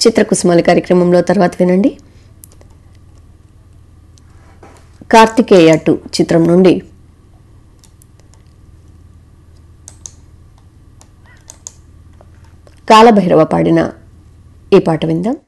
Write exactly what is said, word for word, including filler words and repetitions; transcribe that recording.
చిత్రకుసుమాల కార్యక్రమంలో తర్వాత వినండి కార్తికేయ టూ చిత్రం నుండి కాలభైరవ పాడిన ఈ పాట విందాం.